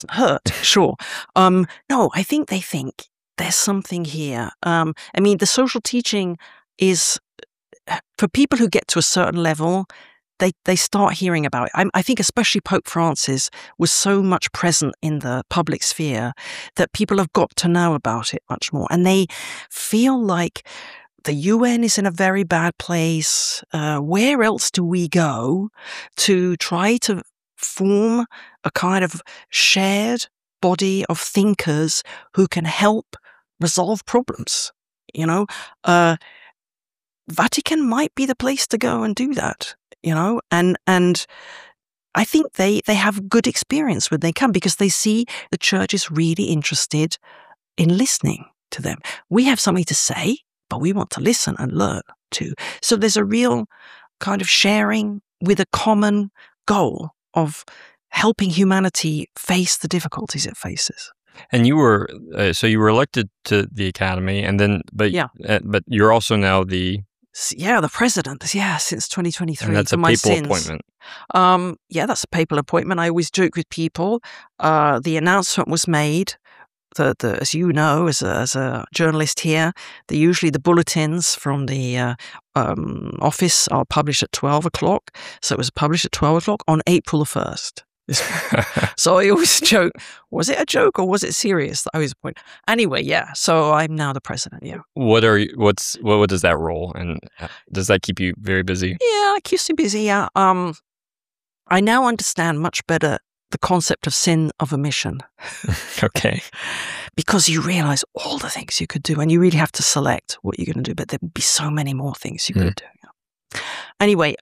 hurt, sure. No, I think they think there's something here. I mean, the social teaching is, for people who get to a certain level, they start hearing about it. I think especially Pope Francis was so much present in the public sphere that people have got to know about it much more. And they feel like the UN is in a very bad place. Where else do we go to try to form a kind of shared body of thinkers who can help resolve problems? You know, Vatican might be the place to go and do that, you know, and I think they have good experience when they come because they see the church is really interested in listening to them. We have something to say, but we want to listen and learn too. So there's a real kind of sharing with a common goal of helping humanity face the difficulties it faces. And you were elected to the Academy, and then but you're also now the president. Yeah, since 2023. And that's a papal appointment. That's a papal appointment. I always joke with people. The announcement was made. As you know, as a journalist here, usually the bulletins from the office are published at 12 o'clock. So it was published at 12 o'clock on April the 1st. So I always joke, was it a joke or was it serious? I always point. Anyway, yeah. So I'm now the president. Yeah. What does that role, and does that keep you very busy? Yeah, it keeps me busy. Yeah. I now understand much better the concept of sin of omission. Okay. Because you realize all the things you could do, and you really have to select what you're going to do. But there would be so many more things you could do. Yeah. Anyway,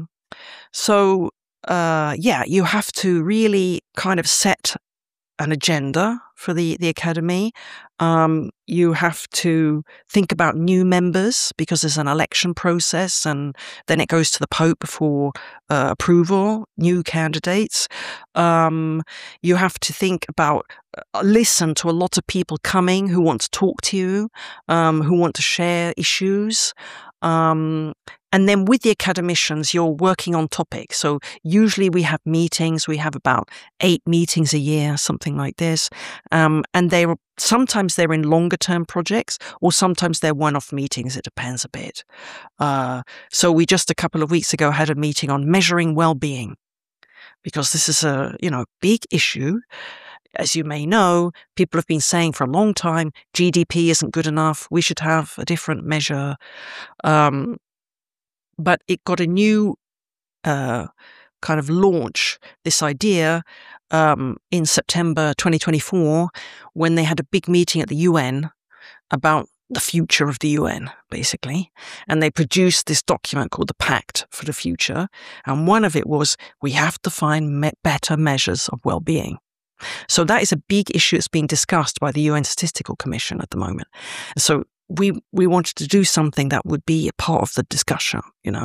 you have to really kind of set an agenda for the Academy. You have to think about new members because there's an election process, and then it goes to the Pope for approval, new candidates. You have to think about, listen to a lot of people coming who want to talk to you, who want to share issues. And then with the academicians, you're working on topics. So usually we have meetings. We have about 8 meetings a year, something like this. And sometimes they're in longer term projects, or sometimes they're one-off meetings. It depends a bit. So we just a couple of weeks ago had a meeting on measuring well-being, because this is a big issue. As you may know, people have been saying for a long time, GDP isn't good enough. We should have a different measure. But it got a new kind of launch, this idea, in September 2024, when they had a big meeting at the UN about the future of the UN, basically. And they produced this document called the Pact for the Future. And one of it was, we have to find better measures of well-being. So that is a big issue that's being discussed by the UN Statistical Commission at the moment. So we wanted to do something that would be a part of the discussion,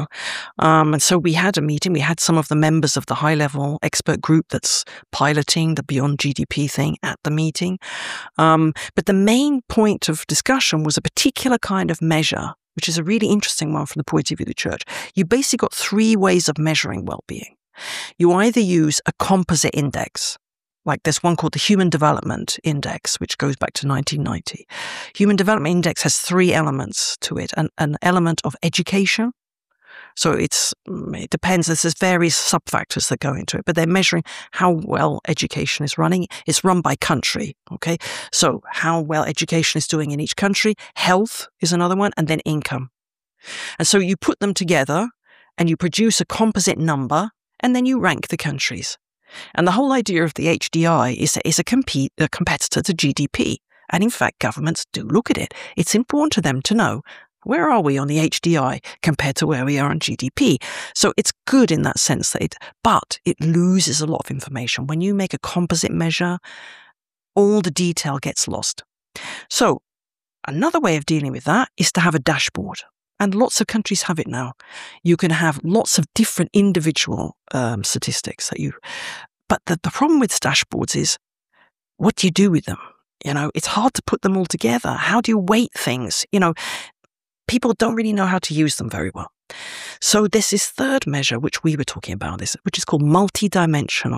and so we had a meeting. We had some of the members of the high-level expert group that's piloting the Beyond GDP thing at the meeting. But the main point of discussion was a particular kind of measure, which is a really interesting one from the point of view of the church. You basically got 3 ways of measuring well-being. You either use a composite index. Like there's one called the Human Development Index, which goes back to 1990. Human Development Index has 3 elements to it. An element of education. So it depends. There's various sub-factors that go into it, but they're measuring how well education is running. It's run by country, okay? So how well education is doing in each country. Health is another one, and then income. And so you put them together and you produce a composite number, and then you rank the countries. And the whole idea of the HDI is that it's a competitor to GDP. And in fact, governments do look at it. It's important to them to know, where are we on the HDI compared to where we are on GDP? So it's good in that sense, but it loses a lot of information. When you make a composite measure, all the detail gets lost. So another way of dealing with that is to have a dashboard. And lots of countries have it now. You can have lots of different individual statistics but the problem with dashboards is, what do you do with them? It's hard to put them all together. How do you weight things? People don't really know how to use them very well. So there's this third measure, which we were talking about, which is called multidimensional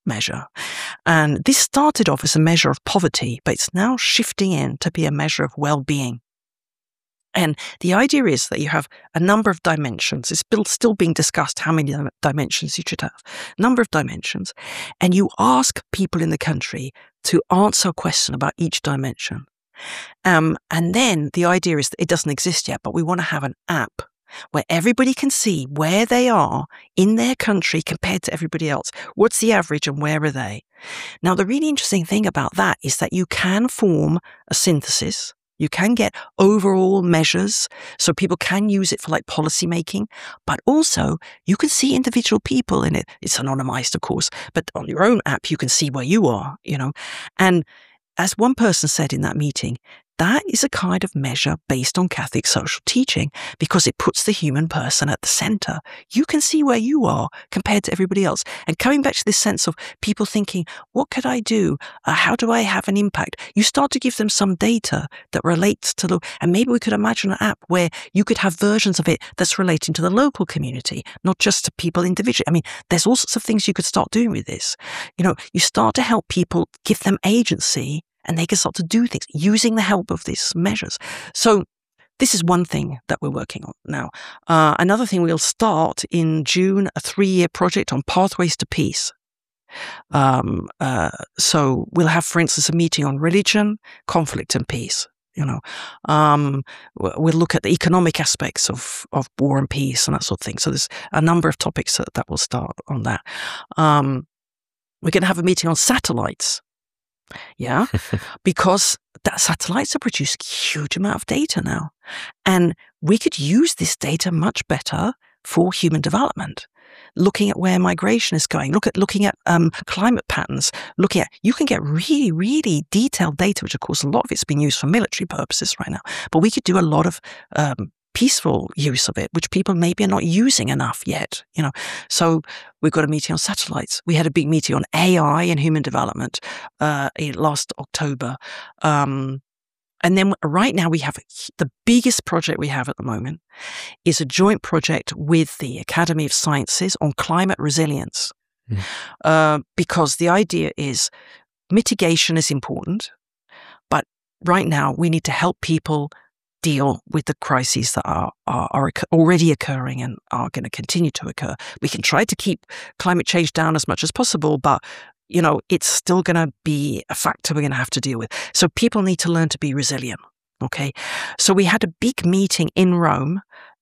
measure. And this started off as a measure of poverty, but it's now shifting in to be a measure of well-being. And the idea is that you have a number of dimensions. It's still being discussed how many dimensions you should have. Number of dimensions. And you ask people in the country to answer a question about each dimension. And then the idea is that it doesn't exist yet, but we want to have an app where everybody can see where they are in their country compared to everybody else. What's the average and where are they? Now, the really interesting thing about that is that you can form a synthesis. You can get overall measures, so people can use it for like policy making, but also you can see individual people in it. It's anonymized, of course, but on your own app, you can see where you are, And as one person said in that meeting, that is a kind of measure based on Catholic social teaching because it puts the human person at the center. You can see where you are compared to everybody else. And coming back to this sense of people thinking, what could I do? How do I have an impact? You start to give them some data that relates to and maybe we could imagine an app where you could have versions of it that's relating to the local community, not just to people individually. I mean, there's all sorts of things you could start doing with this. You start to help people, give them agency, and they can start to do things using the help of these measures. So this is one thing that we're working on now. Another thing, we'll start in June, a 3-year project on pathways to peace. So we'll have, for instance, a meeting on religion, conflict and peace. We'll look at the economic aspects of war and peace and that sort of thing. So there's a number of topics that will start on that. We're going to have a meeting on satellites. Yeah, because satellites are producing a huge amount of data now. And we could use this data much better for human development. Looking at where migration is going, looking at climate patterns, you can get really, really detailed data, which of course a lot of it's being used for military purposes right now. But we could do a lot of peaceful use of it, which people maybe are not using enough yet, So we've got a meeting on satellites. We had a big meeting on AI and human development last October. And then right now we have the biggest project we have at the moment is a joint project with the Academy of Sciences on climate resilience. Because the idea is mitigation is important, but right now we need to help people deal with the crises that are already occurring and are going to continue to occur. We can try to keep climate change down as much as possible, but it's still going to be a factor we're going to have to deal with. So people need to learn to be resilient. Okay, so we had a big meeting in Rome,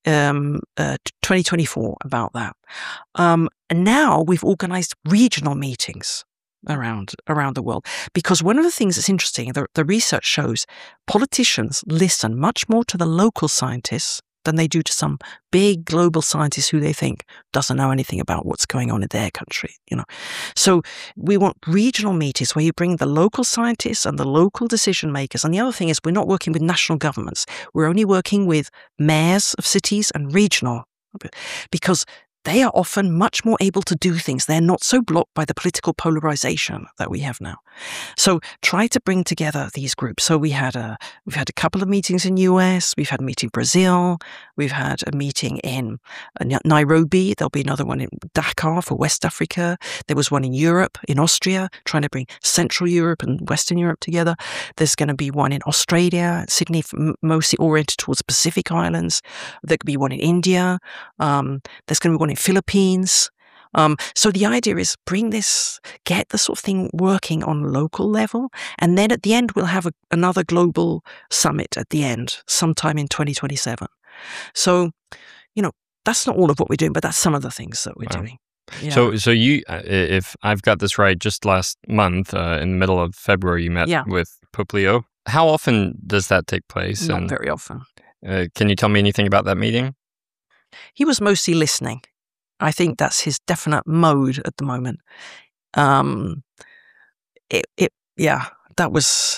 2024, about that, and now we've organized regional meetings around the world. Because one of the things that's interesting, the research shows politicians listen much more to the local scientists than they do to some big global scientist who they think doesn't know anything about what's going on in their country, So we want regional meetings where you bring the local scientists and the local decision makers. And the other thing is we're not working with national governments. We're only working with mayors of cities and regional, because they are often much more able to do things. They're not so blocked by the political polarization that we have now. So try to bring together these groups. So we've had a couple of meetings in US. We've had a meeting in Brazil. We've had a meeting in Nairobi. There'll be another one in Dakar for West Africa. There was one in Europe, in Austria, trying to bring Central Europe and Western Europe together. There's going to be one in Australia, Sydney, mostly oriented towards Pacific Islands. There could be one in India. There's going to be one in Philippines. So the idea is get the sort of thing working on local level. And then at the end, we'll have another global summit at the end, sometime in 2027. So, that's not all of what we're doing, but that's some of the things that we're doing. Yeah. So you, if I've got this right, just last month, in the middle of February, you met with Pope Leo. How often does that take place? Not very often. Can you tell me anything about that meeting? He was mostly listening. I think that's his definite mode at the moment. That was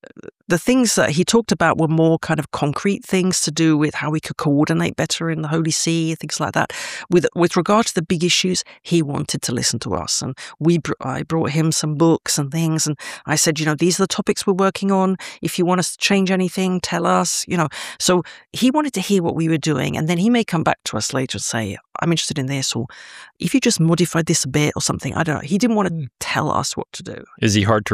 the things that he talked about were more kind of concrete things to do with how we could coordinate better in the Holy See, things like that. With regard to the big issues, he wanted to listen to us, and I brought him some books and things, and I said, these are the topics we're working on. If you want us to change anything, tell us. So he wanted to hear what we were doing, and then he may come back to us later and say, I'm interested in this, or if you just modified this a bit or something. I don't know. He didn't want to tell us what to do. Is he hard to